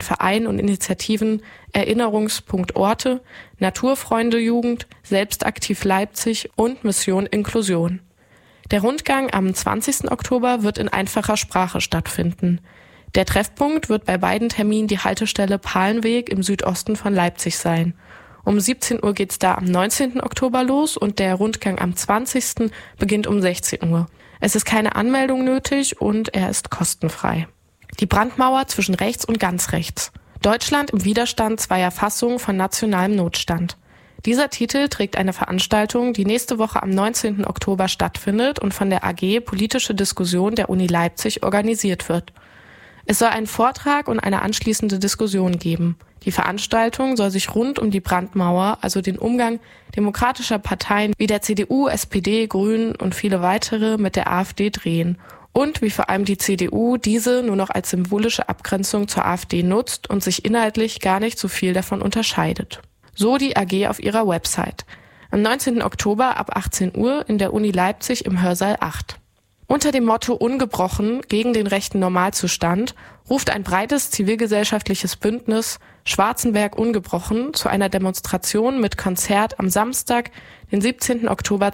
Vereinen und Initiativen Erinnerungspunkt-Orte, Naturfreunde-Jugend, Selbstaktiv Leipzig und Mission Inklusion. Der Rundgang am 20. Oktober wird in einfacher Sprache stattfinden. Der Treffpunkt wird bei beiden Terminen die Haltestelle Palenweg im Südosten von Leipzig sein. Um 17 Uhr geht's da am 19. Oktober los und der Rundgang am 20. beginnt um 16 Uhr. Es ist keine Anmeldung nötig und er ist kostenfrei. Die Brandmauer zwischen rechts und ganz rechts. Deutschland im Widerstand zweier Fassungen von nationalem Notstand. Dieser Titel trägt eine Veranstaltung, die nächste Woche am 19. Oktober stattfindet und von der AG Politische Diskussion der Uni Leipzig organisiert wird. Es soll einen Vortrag und eine anschließende Diskussion geben. Die Veranstaltung soll sich rund um die Brandmauer, also den Umgang demokratischer Parteien wie der CDU, SPD, Grünen und viele weitere mit der AfD drehen. Und wie vor allem die CDU diese nur noch als symbolische Abgrenzung zur AfD nutzt und sich inhaltlich gar nicht so viel davon unterscheidet. So die AG auf ihrer Website. Am 19. Oktober ab 18 Uhr in der Uni Leipzig im Hörsaal 8. Unter dem Motto Ungebrochen gegen den rechten Normalzustand ruft ein breites zivilgesellschaftliches Bündnis Schwarzenberg ungebrochen zu einer Demonstration mit Konzert am Samstag, den 17. Oktober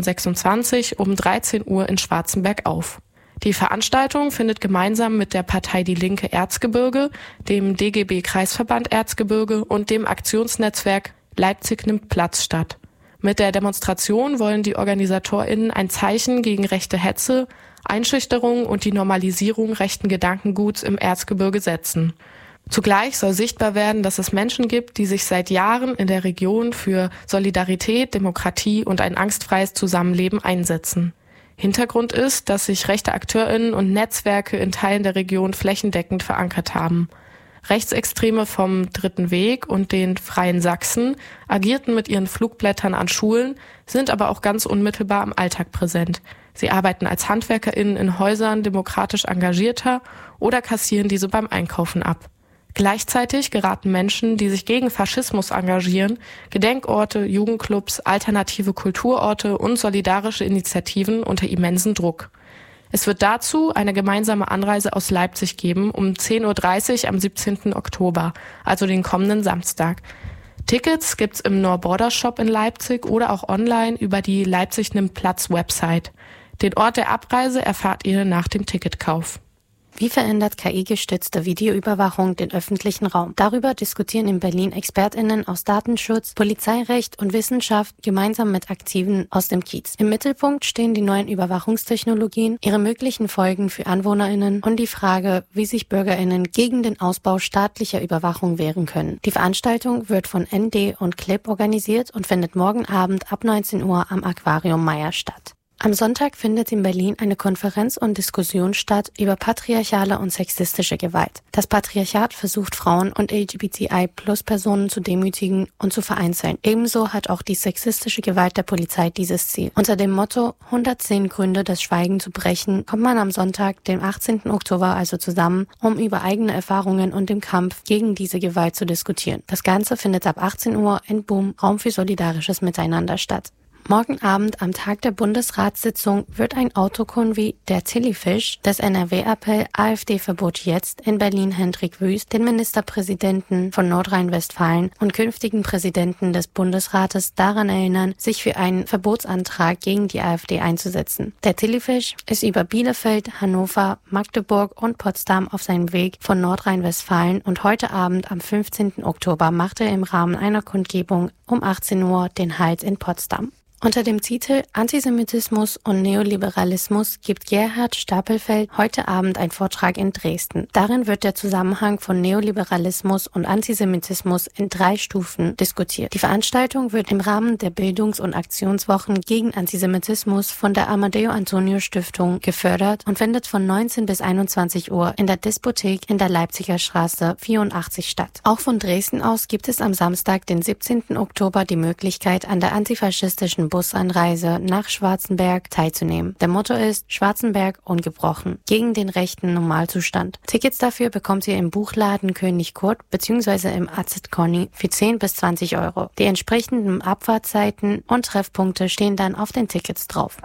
2026 um 13 Uhr in Schwarzenberg auf. Die Veranstaltung findet gemeinsam mit der Partei Die Linke Erzgebirge, dem DGB Kreisverband Erzgebirge und dem Aktionsnetzwerk Leipzig nimmt Platz statt. Mit der Demonstration wollen die OrganisatorInnen ein Zeichen gegen rechte Hetze, Einschüchterung und die Normalisierung rechten Gedankenguts im Erzgebirge setzen. Zugleich soll sichtbar werden, dass es Menschen gibt, die sich seit Jahren in der Region für Solidarität, Demokratie und ein angstfreies Zusammenleben einsetzen. Hintergrund ist, dass sich rechte AkteurInnen und Netzwerke in Teilen der Region flächendeckend verankert haben. Rechtsextreme vom Dritten Weg und den Freien Sachsen agierten mit ihren Flugblättern an Schulen, sind aber auch ganz unmittelbar im Alltag präsent. Sie arbeiten als HandwerkerInnen in Häusern demokratisch Engagierter oder kassieren diese beim Einkaufen ab. Gleichzeitig geraten Menschen, die sich gegen Faschismus engagieren, Gedenkorte, Jugendclubs, alternative Kulturorte und solidarische Initiativen unter immensen Druck. Es wird dazu eine gemeinsame Anreise aus Leipzig geben um 10.30 Uhr am 17. Oktober, also den kommenden Samstag. Tickets gibt's im No-Border Shop in Leipzig oder auch online über die Leipzig nimmt Platz Website. Den Ort der Abreise erfahrt ihr nach dem Ticketkauf. Wie verändert KI-gestützte Videoüberwachung den öffentlichen Raum? Darüber diskutieren in Berlin ExpertInnen aus Datenschutz, Polizeirecht und Wissenschaft gemeinsam mit Aktiven aus dem Kiez. Im Mittelpunkt stehen die neuen Überwachungstechnologien, ihre möglichen Folgen für AnwohnerInnen und die Frage, wie sich BürgerInnen gegen den Ausbau staatlicher Überwachung wehren können. Die Veranstaltung wird von ND und Clip organisiert und findet morgen Abend ab 19 Uhr am Aquarium Meier statt. Am Sonntag findet in Berlin eine Konferenz und Diskussion statt über patriarchale und sexistische Gewalt. Das Patriarchat versucht, Frauen und LGBTI-Plus-Personen zu demütigen und zu vereinzeln. Ebenso hat auch die sexistische Gewalt der Polizei dieses Ziel. Unter dem Motto 110 Gründe, das Schweigen zu brechen, kommt man am Sonntag, dem 18. Oktober also zusammen, um über eigene Erfahrungen und den Kampf gegen diese Gewalt zu diskutieren. Das Ganze findet ab 18 Uhr in Boom, Raum für solidarisches Miteinander statt. Morgen Abend am Tag der Bundesratssitzung wird ein Autokonvoi der Tillyfisch des NRW-Appell AfD-Verbot jetzt in Berlin Hendrik Wüst, den Ministerpräsidenten von Nordrhein-Westfalen und künftigen Präsidenten des Bundesrates daran erinnern, sich für einen Verbotsantrag gegen die AfD einzusetzen. Der Tillyfisch ist über Bielefeld, Hannover, Magdeburg und Potsdam auf seinem Weg von Nordrhein-Westfalen und heute Abend am 15. Oktober macht er im Rahmen einer Kundgebung um 18 Uhr den Halt in Potsdam. Unter dem Titel Antisemitismus und Neoliberalismus gibt Gerhard Stapelfeld heute Abend einen Vortrag in Dresden. Darin wird der Zusammenhang von Neoliberalismus und Antisemitismus in 3 Stufen diskutiert. Die Veranstaltung wird im Rahmen der Bildungs- und Aktionswochen gegen Antisemitismus von der Amadeo Antonio Stiftung gefördert und findet von 19 bis 21 Uhr in der Diskothek in der Leipziger Straße 84 statt. Auch von Dresden aus gibt es am Samstag, den 17. Oktober, die Möglichkeit, an der antifaschistischen Busanreise nach Schwarzenberg teilzunehmen. Der Motto ist Schwarzenberg ungebrochen, gegen den rechten Normalzustand. Tickets dafür bekommt ihr im Buchladen König Kurt bzw. im AZ Conny für 10 bis 20 Euro. Die entsprechenden Abfahrtzeiten und Treffpunkte stehen dann auf den Tickets drauf.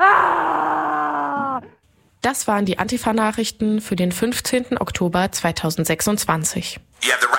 Das waren die Antifa-Nachrichten für den 15. Oktober 2026.